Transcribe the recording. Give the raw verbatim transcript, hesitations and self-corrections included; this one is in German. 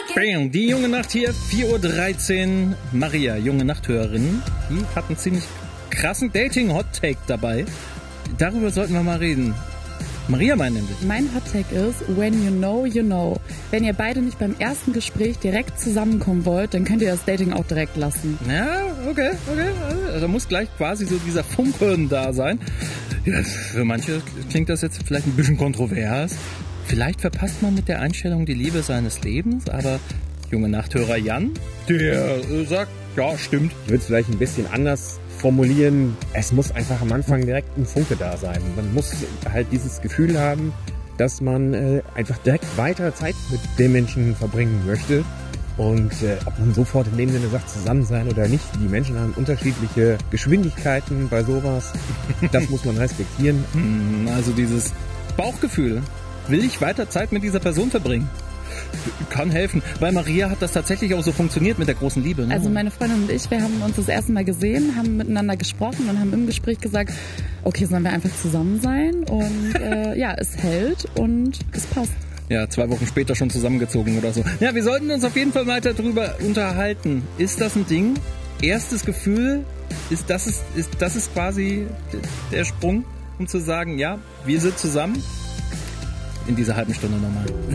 Bam, die junge Nacht hier, vier Uhr dreizehn. Maria, junge Nachthörerin, die hat einen ziemlich krassen Dating-Hot-Take dabei. Darüber sollten wir mal reden. Maria meint nämlich. Mein Hot-Take ist, when you know, you know. Wenn ihr beide nicht beim ersten Gespräch direkt zusammenkommen wollt, dann könnt ihr das Dating auch direkt lassen. Ja, okay, okay. Also muss gleich quasi so dieser Funken da sein. Ja, für manche klingt das jetzt vielleicht ein bisschen kontrovers. Vielleicht verpasst man mit der Einstellung die Liebe seines Lebens, aber junge Nachthörer Jan, der äh, sagt, ja, stimmt. Ich würde es vielleicht ein bisschen anders formulieren. Es muss einfach am Anfang direkt ein Funke da sein. Man muss halt dieses Gefühl haben, dass man äh, einfach direkt weiter Zeit mit dem Menschen verbringen möchte. Und äh, ob man sofort in dem Sinne sagt, zusammen sein oder nicht, die Menschen haben unterschiedliche Geschwindigkeiten bei sowas. Das muss man respektieren. Also dieses Bauchgefühl. Will ich weiter Zeit mit dieser Person verbringen? Kann helfen. Bei Maria hat das tatsächlich auch so funktioniert mit der großen Liebe. Ne? Also meine Freundin und ich, wir haben uns das erste Mal gesehen, haben miteinander gesprochen und haben im Gespräch gesagt, okay, sollen wir einfach zusammen sein? Und äh, ja, es hält und es passt. Ja, zwei Wochen später schon zusammengezogen oder so. Ja, wir sollten uns auf jeden Fall weiter drüber unterhalten. Ist das ein Ding? Erstes Gefühl, ist das ist, ist das ist quasi der Sprung, um zu sagen, ja, wir sind zusammen? In dieser halben Stunde nochmal.